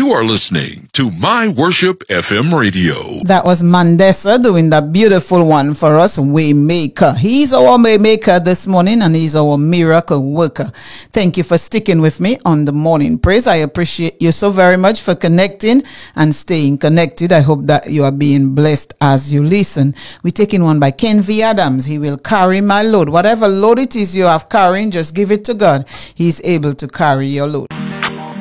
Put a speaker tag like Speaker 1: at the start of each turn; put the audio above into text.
Speaker 1: You are listening to My Worship FM Radio.
Speaker 2: That was Mandessa doing that beautiful one for us, Waymaker. He's our Waymaker this morning and he's our miracle worker. Thank you for sticking with me on the morning praise. I appreciate you so very much for connecting and staying connected. I hope that you are being blessed as you listen. We're taking one by Ken V. Adams. He will carry my load. Whatever load it is you have carrying, just give it to God. He's able to carry your load.